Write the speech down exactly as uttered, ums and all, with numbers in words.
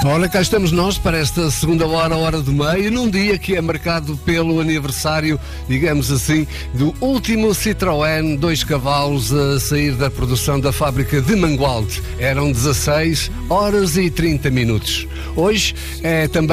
Ora, cá estamos nós para esta segunda hora, hora do meio, num dia que é marcado pelo aniversário, digamos assim, do último Citroën dois cavalos a sair da produção da fábrica de Mangualde. Eram dezasseis horas e trinta minutos. Hoje é também